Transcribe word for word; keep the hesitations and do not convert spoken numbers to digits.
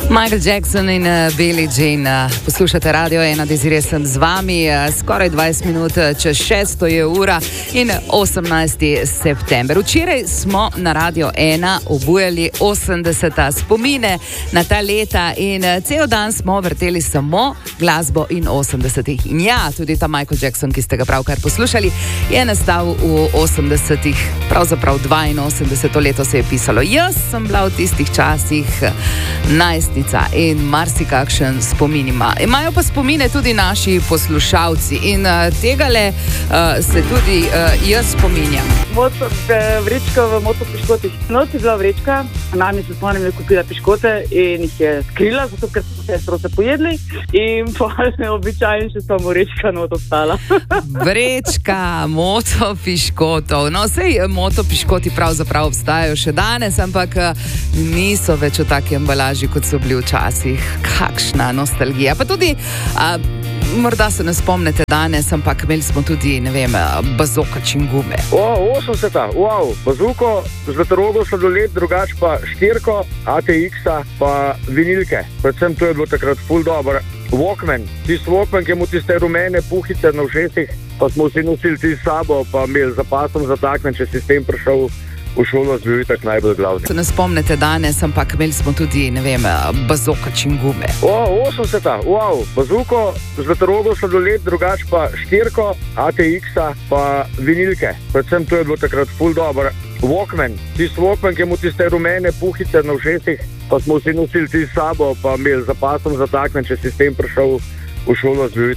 Michael Jackson in uh, Billie Jean. Uh, poslušate Radio ena, Desiree sem z vami. Uh, skoraj dvajset minut čez šesto je ura in osemnajsti september. Včeraj smo na Radio ena obujali osemdeseta spomine na ta leta in uh, cel dan smo vrteli samo glasbo in osemdesetih. In ja, tudi ta Michael Jackson, ki ste ga pravkar poslušali, je nastal v osemdesetih, pravzaprav dvainosemdeseto leto se je pisalo. Jaz sem bila v tistih časih najstnica in marsikakšen spomin ima. Imajo pa spomine tudi naši poslušalci in uh, tegale uh, se tudi uh, jaz spominjam. Moto, vrečka v moto piškotih. Noč je bila vrečka, nami se smo nam kupila piškote in jih je skrila, zato ker smo se strose pojedli in pa ne običajno še samo vrečka not ostala. Vrečka, moto piškotov. No, sej moto piškoti pravzaprav obstajajo še danes, ampak niso več v taki embalaži, kot so bili včasih. Kakšna nostalgija. Pa tudi, a, morda se ne spomnite danes, ampak imeli smo tudi, ne vem, bazoka čingume. O, osemdeseta, wow, bazuko, zlatorogo sladoled, drugač pa štirko, A T X-a, pa vinilke. Predvsem to je bilo takrat ful dobro. Walkman, tisti Walkman, ki je mu tiste rumene puhice na ušesih, pa smo vsi nosili ti s sabo, pa imeli zapasom zataknen, če si s tem prišel v šolo, bil je tak najbolj glavni. Se ne spomnite danes, ampak imeli smo tudi, ne vem, bazoka čingume. O, osemdeseta, wow, bazuko, zlatorogo sladoled, drugač pa štirko, A T X-a, pa vinilke. Predvsem to je bilo takrat ful dobro. Walkman, tisti Walkman, ki je mu tiste rumene puhice na ušesih, pa smo vsi nosili ti s sabo, pa imeli zapasom zataknen, če si s tem prišel v šolo, bil je